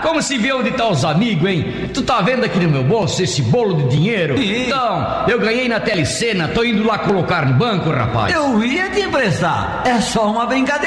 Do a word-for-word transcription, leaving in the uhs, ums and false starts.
como se vê onde tá os amigos, hein? Tu tá vendo aqui no meu bolso esse bolo de dinheiro? Sim. Então, eu ganhei na Telecena, tô indo lá colocar no banco, rapaz. Eu ia te emprestar, é só uma brincadeira.